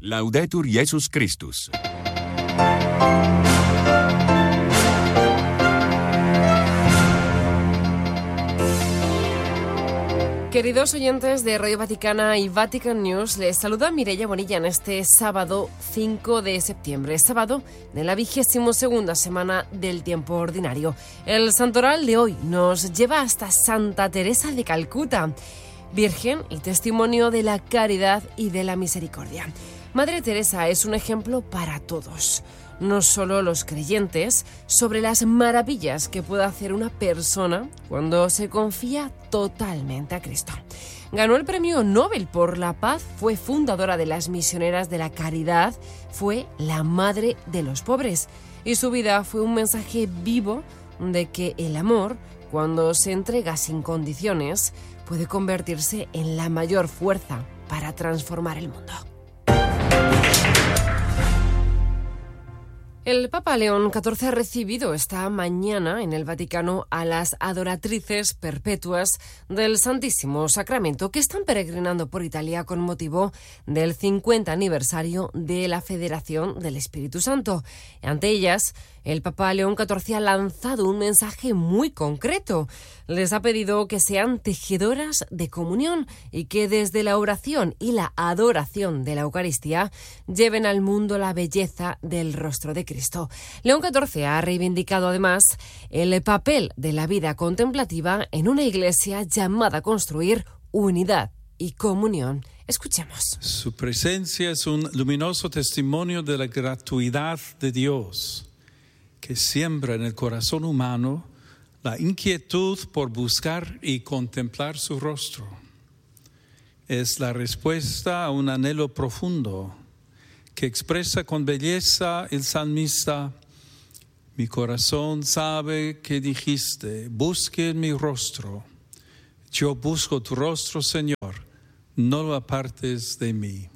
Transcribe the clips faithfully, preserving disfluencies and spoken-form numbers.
Laudetur Jesus Christus. Queridos oyentes de Radio Vaticana y Vatican News, les saluda Mireia Bonilla en este sábado cinco de septiembre, sábado de la vigésimo segunda semana del tiempo ordinario. El santoral de hoy nos lleva hasta Santa Teresa de Calcuta, virgen y testimonio de la caridad y de la misericordia. Madre Teresa es un ejemplo para todos, no solo los creyentes, sobre las maravillas que puede hacer una persona cuando se confía totalmente a Cristo. Ganó el Premio Nobel por la Paz, fue fundadora de las Misioneras de la Caridad, fue la madre de los pobres y su vida fue un mensaje vivo de que el amor, cuando se entrega sin condiciones, puede convertirse en la mayor fuerza para transformar el mundo. El Papa León catorce ha recibido esta mañana en el Vaticano a las adoratrices perpetuas del Santísimo Sacramento que están peregrinando por Italia con motivo del cincuenta aniversario de la Federación del Espíritu Santo. Ante ellas, el Papa León catorce ha lanzado un mensaje muy concreto. Les ha pedido que sean tejedoras de comunión y que desde la oración y la adoración de la Eucaristía lleven al mundo la belleza del rostro de Cristo. León catorce ha reivindicado además el papel de la vida contemplativa en una iglesia llamada a construir unidad y comunión. Escuchemos. Su presencia es un luminoso testimonio de la gratuidad de Dios, que siembra en el corazón humano la inquietud por buscar y contemplar su rostro. Es la respuesta a un anhelo profundo que expresa con belleza el salmista: mi corazón sabe que dijiste, busque mi rostro. Yo busco tu rostro, Señor, no lo apartes de mí.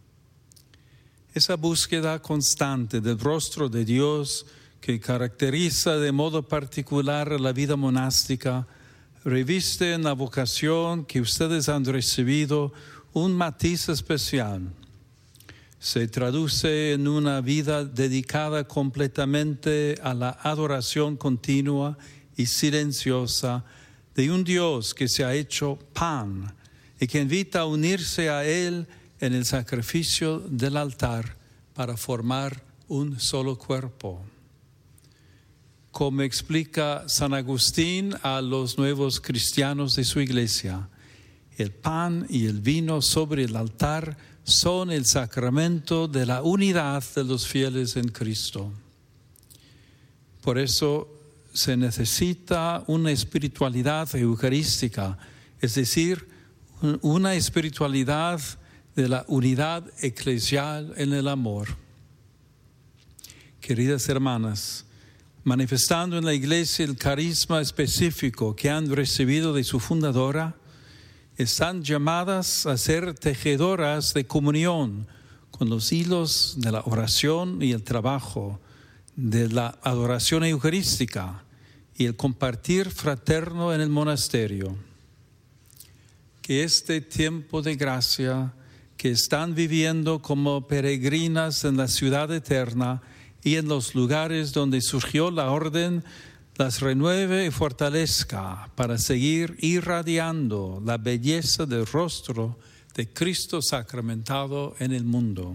Esa búsqueda constante del rostro de Dios que caracteriza de modo particular la vida monástica, reviste en la vocación que ustedes han recibido un matiz especial. Se traduce en una vida dedicada completamente a la adoración continua y silenciosa de un Dios que se ha hecho pan y que invita a unirse a Él en el sacrificio del altar para formar un solo cuerpo. Como explica San Agustín a los nuevos cristianos de su iglesia, el pan y el vino sobre el altar son el sacramento de la unidad de los fieles en Cristo. Por eso se necesita una espiritualidad eucarística, es decir, una espiritualidad de la unidad eclesial en el amor. Queridas hermanas, manifestando en la iglesia el carisma específico que han recibido de su fundadora, están llamadas a ser tejedoras de comunión con los hilos de la oración y el trabajo, de la adoración eucarística y el compartir fraterno en el monasterio. Que este tiempo de gracia que están viviendo como peregrinas en la ciudad eterna y en los lugares donde surgió la orden, las renueve y fortalezca para seguir irradiando la belleza del rostro de Cristo sacramentado en el mundo.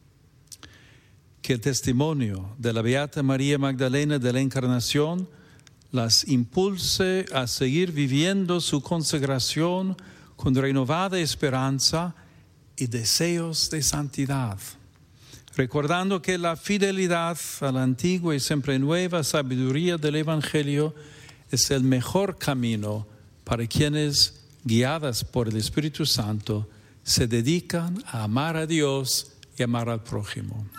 Que el testimonio de la Beata María Magdalena de la Encarnación las impulse a seguir viviendo su consagración con renovada esperanza y deseos de santidad, recordando que la fidelidad a la antigua y siempre nueva sabiduría del Evangelio es el mejor camino para quienes, guiadas por el Espíritu Santo, se dedican a amar a Dios y amar al prójimo.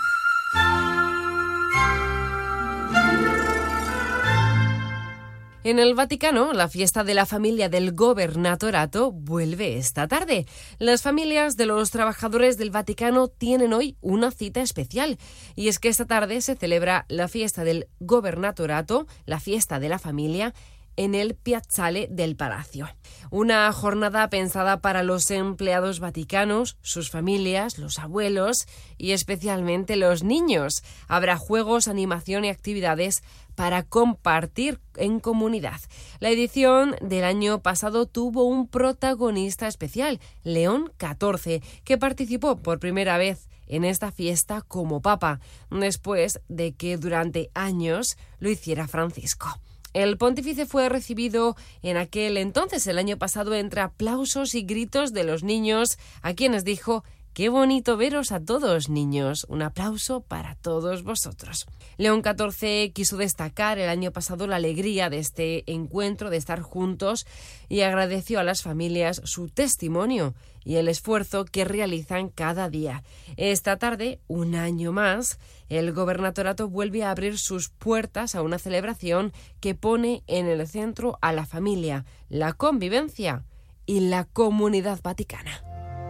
En el Vaticano, la fiesta de la familia del Gobernatorato vuelve esta tarde. Las familias de los trabajadores del Vaticano tienen hoy una cita especial, y es que esta tarde se celebra la fiesta del Gobernatorato, la fiesta de la familia, en el Piazzale del Palacio. Una jornada pensada para los empleados vaticanos, sus familias, los abuelos y especialmente los niños. Habrá juegos, animación y actividades para compartir en comunidad. La edición del año pasado tuvo un protagonista especial, León catorce, que participó por primera vez en esta fiesta como papa, después de que durante años lo hiciera Francisco. El pontífice fue recibido en aquel entonces, el año pasado, entre aplausos y gritos de los niños, a quienes dijo: «Qué bonito veros a todos, niños. Un aplauso para todos vosotros». León catorce quiso destacar el año pasado la alegría de este encuentro, de estar juntos, y agradeció a las familias su testimonio y el esfuerzo que realizan cada día. Esta tarde, un año más, el gobernatorato vuelve a abrir sus puertas a una celebración que pone en el centro a la familia, la convivencia y la comunidad vaticana.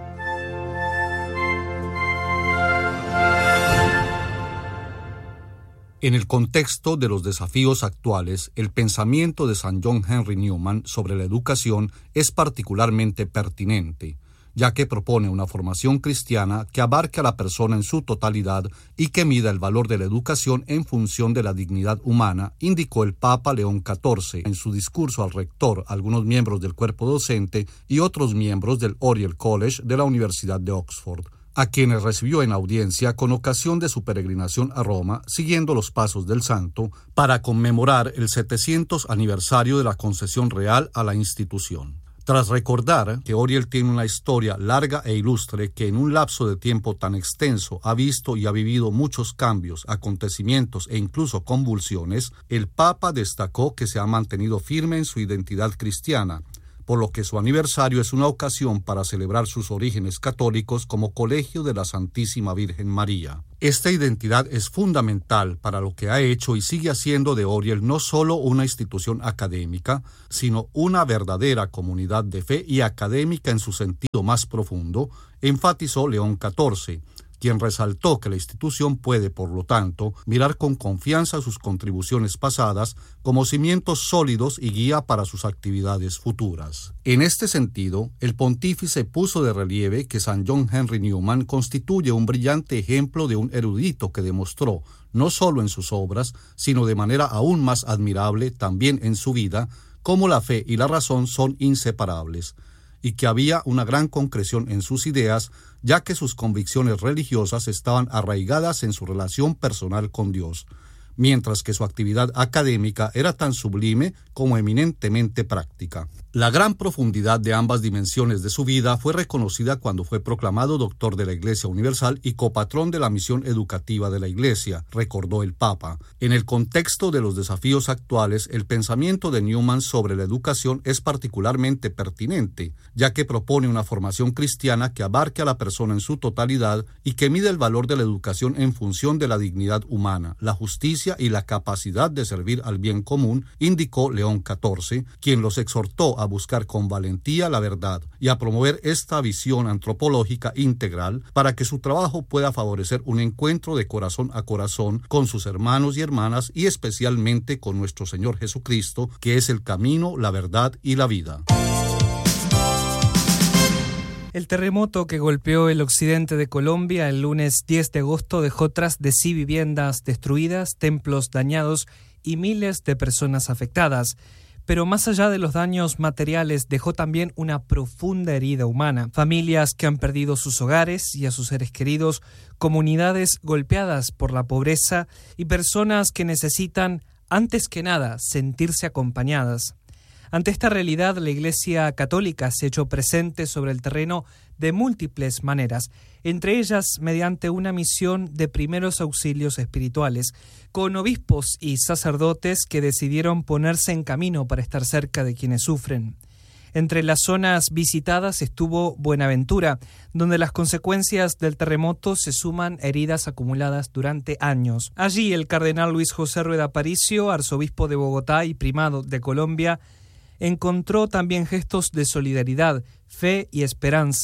En el contexto de los desafíos actuales, el pensamiento de San John Henry Newman sobre la educación es particularmente pertinente, ya que propone una formación cristiana que abarque a la persona en su totalidad y que mida el valor de la educación en función de la dignidad humana, indicó el Papa León catorce en su discurso al rector, algunos miembros del cuerpo docente y otros miembros del Oriel College de la Universidad de Oxford, a quienes recibió en audiencia con ocasión de su peregrinación a Roma, siguiendo los pasos del santo, para conmemorar el setecientos aniversario de la concesión real a la institución. Tras recordar que Oriel tiene una historia larga e ilustre que en un lapso de tiempo tan extenso ha visto y ha vivido muchos cambios, acontecimientos e incluso convulsiones, el Papa destacó que se ha mantenido firme en su identidad cristiana, por lo que su aniversario es una ocasión para celebrar sus orígenes católicos como Colegio de la Santísima Virgen María. Esta identidad es fundamental para lo que ha hecho y sigue haciendo de Oriel no solo una institución académica, sino una verdadera comunidad de fe y académica en su sentido más profundo, enfatizó León catorce, quien resaltó que la institución puede, por lo tanto, mirar con confianza sus contribuciones pasadas como cimientos sólidos y guía para sus actividades futuras. En este sentido, el pontífice puso de relieve que San John Henry Newman constituye un brillante ejemplo de un erudito que demostró, no solo en sus obras, sino de manera aún más admirable también en su vida, cómo la fe y la razón son inseparables, y que había una gran concreción en sus ideas, ya que sus convicciones religiosas estaban arraigadas en su relación personal con Dios, mientras que su actividad académica era tan sublime como eminentemente práctica. La gran profundidad de ambas dimensiones de su vida fue reconocida cuando fue proclamado doctor de la Iglesia Universal y copatrón de la misión educativa de la Iglesia, recordó el Papa. En el contexto de los desafíos actuales, el pensamiento de Newman sobre la educación es particularmente pertinente, ya que propone una formación cristiana que abarque a la persona en su totalidad y que mide el valor de la educación en función de la dignidad humana, la justicia y la capacidad de servir al bien común, indicó León catorce, quien los exhortó a buscar con valentía la verdad y a promover esta visión antropológica integral para que su trabajo pueda favorecer un encuentro de corazón a corazón con sus hermanos y hermanas y especialmente con nuestro Señor Jesucristo, que es el camino, la verdad y la vida. El terremoto que golpeó el occidente de Colombia el lunes diez de agosto dejó tras de sí viviendas destruidas, templos dañados y miles de personas afectadas. Pero más allá de los daños materiales, dejó también una profunda herida humana. Familias que han perdido sus hogares y a sus seres queridos, comunidades golpeadas por la pobreza y personas que necesitan, antes que nada, sentirse acompañadas. Ante esta realidad, la Iglesia Católica se ha hecho presente sobre el terreno de múltiples maneras, entre ellas mediante una misión de primeros auxilios espirituales, con obispos y sacerdotes que decidieron ponerse en camino para estar cerca de quienes sufren. Entre las zonas visitadas estuvo Buenaventura, donde las consecuencias del terremoto se suman heridas acumuladas durante años. Allí el cardenal Luis José Rueda Aparicio, arzobispo de Bogotá y primado de Colombia, encontró también gestos de solidaridad, fe y esperanza.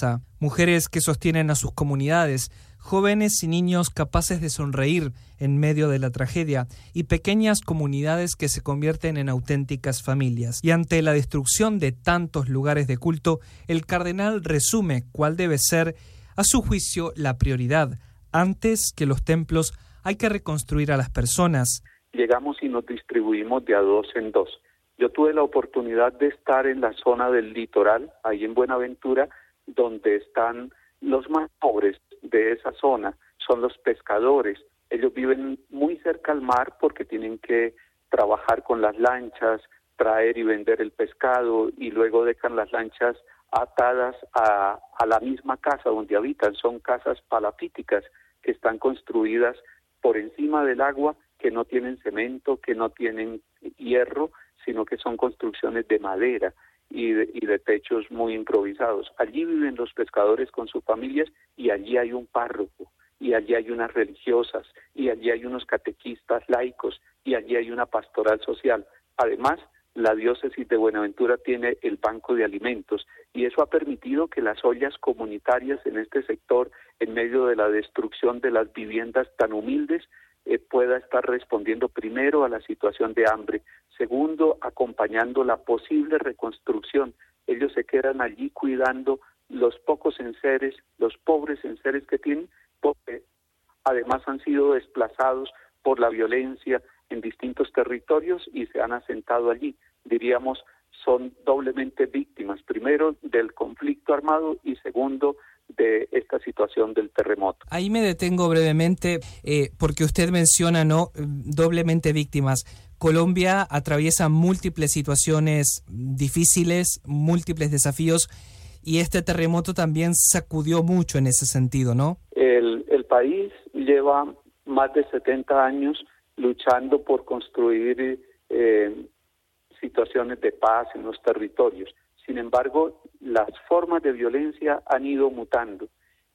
mujeres que sostienen a sus comunidades, jóvenes y niños capaces de sonreír en medio de la tragedia y pequeñas comunidades que se convierten en auténticas familias. Y ante la destrucción de tantos lugares de culto, el cardenal resume cuál debe ser, a su juicio, la prioridad. Antes que los templos, hay que reconstruir a las personas. Llegamos y nos distribuimos de a dos en dos. Yo tuve la oportunidad de estar en la zona del litoral, ahí en Buenaventura, donde están los más pobres de esa zona, son los pescadores. Ellos viven muy cerca al mar porque tienen que trabajar con las lanchas, traer y vender el pescado, y luego dejan las lanchas atadas a, a la misma casa donde habitan. Son casas palafíticas que están construidas por encima del agua, que no tienen cemento, que no tienen hierro, sino que son construcciones de madera y de, y de techos muy improvisados. Allí viven los pescadores con sus familias, y allí hay un párroco, y allí hay unas religiosas, y allí hay unos catequistas laicos, y allí hay una pastoral social. Además, la diócesis de Buenaventura tiene el banco de alimentos, y eso ha permitido que las ollas comunitarias en este sector, en medio de la destrucción de las viviendas tan humildes, eh, pueda estar respondiendo primero a la situación de hambre, segundo, acompañando la posible reconstrucción. Ellos se quedan allí cuidando los pocos enseres, los pobres enseres que tienen, porque además han sido desplazados por la violencia en distintos territorios y se han asentado allí. Diríamos, son doblemente víctimas, primero del conflicto armado y segundo de esta situación del terremoto. Ahí me detengo brevemente eh, porque usted menciona, ¿no?, doblemente víctimas. Colombia atraviesa múltiples situaciones difíciles, múltiples desafíos, y este terremoto también sacudió mucho en ese sentido, ¿no? El, el país lleva más de setenta años luchando por construir eh, situaciones de paz en los territorios. Sin embargo, las formas de violencia han ido mutando.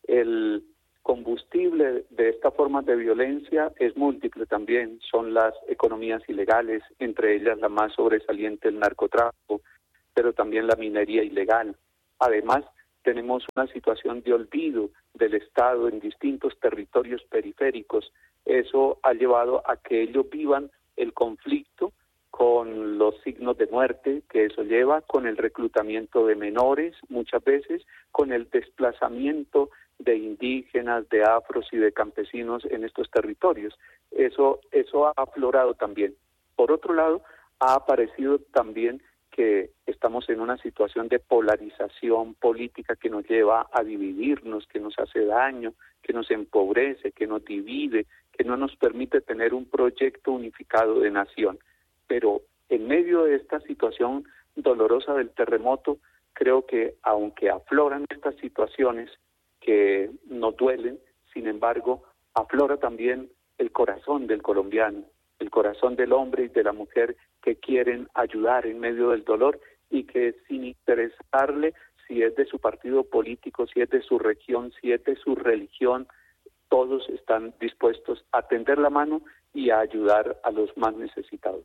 El combustible de estas formas de violencia es múltiple también. Son las economías ilegales, entre ellas la más sobresaliente el narcotráfico, pero también la minería ilegal. Además, tenemos una situación de olvido del Estado en distintos territorios periféricos. Eso ha llevado a que ellos vivan el conflicto con los signos de muerte que eso lleva, con el reclutamiento de menores muchas veces, con el desplazamiento de indígenas, de afros y de campesinos en estos territorios. Eso, eso ha aflorado también. Por otro lado, ha aparecido también que estamos en una situación de polarización política que nos lleva a dividirnos, que nos hace daño, que nos empobrece, que nos divide, que no nos permite tener un proyecto unificado de nación. Pero en medio de esta situación dolorosa del terremoto, creo que aunque afloran estas situaciones que nos duelen, sin embargo, aflora también el corazón del colombiano, el corazón del hombre y de la mujer que quieren ayudar en medio del dolor y que sin interesarle si es de su partido político, si es de su región, si es de su religión, todos están dispuestos a tender la mano y a ayudar a los más necesitados.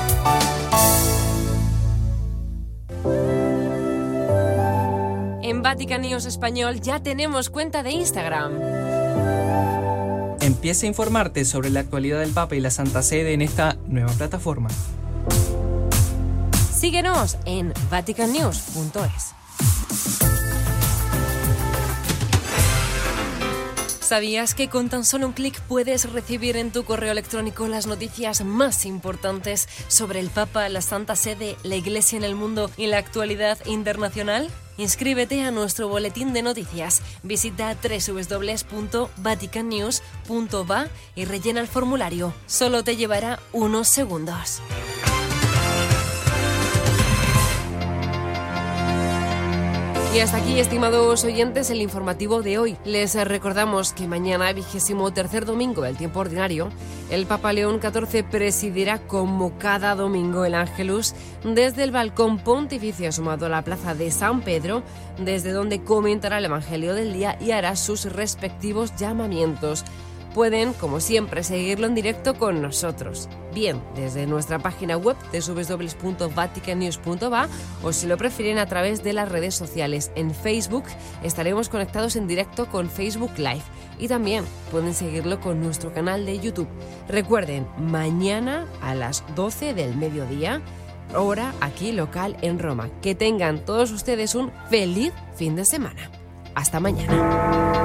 En Vatican News Español ya tenemos cuenta de Instagram. Empieza a informarte sobre la actualidad del Papa y la Santa Sede en esta nueva plataforma. Síguenos en vatican news punto es. ¿Sabías que con tan solo un clic puedes recibir en tu correo electrónico las noticias más importantes sobre el Papa, la Santa Sede, la Iglesia en el mundo y la actualidad internacional? Inscríbete a nuestro boletín de noticias. Visita doble u doble u doble u punto vatican news punto va y rellena el formulario. Solo te llevará unos segundos. Y hasta aquí, estimados oyentes, el informativo de hoy. Les recordamos que mañana, vigésimo tercer domingo del tiempo ordinario, el Papa León catorce presidirá como cada domingo el Ángelus desde el balcón pontificio asomado a la plaza de San Pedro, desde donde comentará el Evangelio del día y hará sus respectivos llamamientos. pueden, como siempre, seguirlo en directo con nosotros, bien desde nuestra página web doble u doble u doble u punto vatican news punto va o si lo prefieren a través de las redes sociales. En Facebook estaremos conectados en directo con Facebook Live y también pueden seguirlo con nuestro canal de YouTube. Recuerden, mañana a las doce del mediodía, hora aquí local en Roma. Que tengan todos ustedes un feliz fin de semana. Hasta mañana.